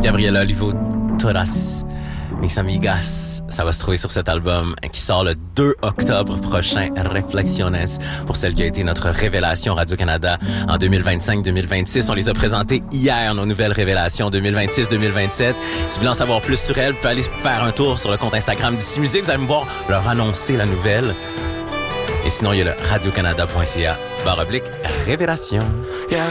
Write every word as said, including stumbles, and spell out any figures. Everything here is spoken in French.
Gabriela Olivo Toras, Mis Amigas, ça va se trouver sur cet album qui sort le deux octobre prochain, Reflexiones, pour celle qui a été notre révélation Radio-Canada en deux mille vingt-cinq deux mille vingt-six. On les a présentées hier, nos nouvelles révélations deux mille vingt-six deux mille vingt-sept. Si vous voulez en savoir plus sur elles, vous pouvez aller faire un tour sur le compte Instagram d'Ici Musique. Vous allez me voir leur annoncer la nouvelle. Et sinon, il y a le radiocanada point c a barre oblique révélation. Yeah.